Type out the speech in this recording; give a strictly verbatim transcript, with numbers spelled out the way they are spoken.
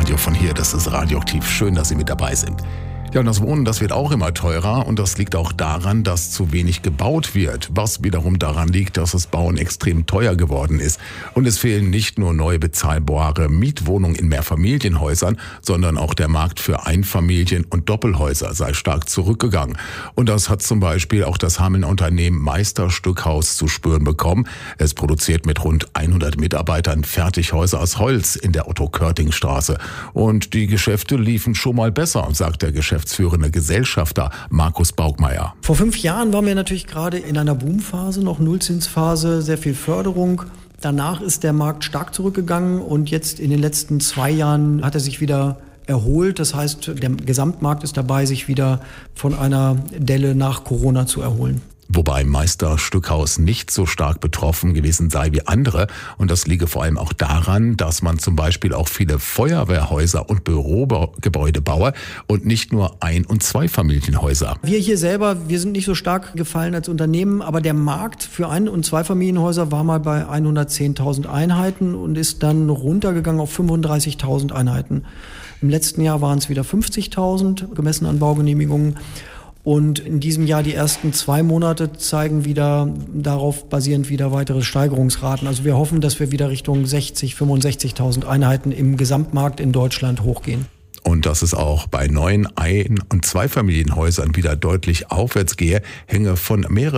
Radio von hier, das ist Radioaktiv. Schön, dass Sie mit dabei sind. Ja, und das Wohnen, das wird auch immer teurer und das liegt auch daran, dass zu wenig gebaut wird, was wiederum daran liegt, dass das Bauen extrem teuer geworden ist. Und es fehlen nicht nur neu bezahlbare Mietwohnungen in Mehrfamilienhäusern, sondern auch der Markt für Einfamilien- und Doppelhäuser sei stark zurückgegangen. Und das hat zum Beispiel auch das Hamelner Unternehmen Meister-Stückhaus zu spüren bekommen. Es produziert mit rund hundert Mitarbeitern Fertighäuser aus Holz in der Otto-Körting-Straße. Und die Geschäfte liefen schon mal besser, sagt der Geschäftsführer. Geschäftsführende Gesellschafter Markus Baugmeier. Vor fünf Jahren waren wir natürlich gerade in einer Boomphase, noch Nullzinsphase, sehr viel Förderung. Danach ist der Markt stark zurückgegangen und jetzt in den letzten zwei Jahren hat er sich wieder erholt. Das heißt, der Gesamtmarkt ist dabei, sich wieder von einer Delle nach Corona zu erholen. Wobei Meister-Stückhaus nicht so stark betroffen gewesen sei wie andere. Und das liege vor allem auch daran, dass man zum Beispiel auch viele Feuerwehrhäuser und Bürogebäude baue und nicht nur Ein- und Zweifamilienhäuser. Wir hier selber, wir sind nicht so stark gefallen als Unternehmen, aber der Markt für Ein- und Zweifamilienhäuser war mal bei hundertzehntausend Einheiten und ist dann runtergegangen auf fünfunddreißigtausend Einheiten. Im letzten Jahr waren es wieder fünfzigtausend, gemessen an Baugenehmigungen. Und in diesem Jahr die ersten zwei Monate zeigen wieder darauf basierend wieder weitere Steigerungsraten. Also wir hoffen, dass wir wieder Richtung sechzig, fünfundsechzigtausend Einheiten im Gesamtmarkt in Deutschland hochgehen. Und dass es auch bei neuen Ein- und Zweifamilienhäusern wieder deutlich aufwärts gehe, hänge von mehreren